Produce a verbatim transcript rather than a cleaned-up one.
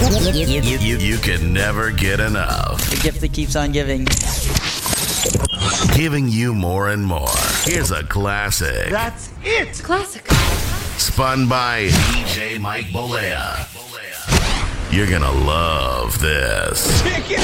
You, you, You, you, you can never get enough. the gift that keeps on giving. Giving you more and more. Here's a classic. That's it! Classic. Spun by D J Mike Bolea. You're gonna love this. Check it